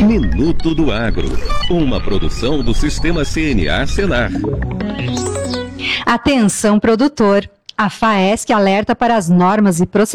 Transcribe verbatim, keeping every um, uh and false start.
Minuto do Agro, uma produção do Sistema C N A Senar. Atenção, produtor! A FAESC alerta para as normas e procedimentos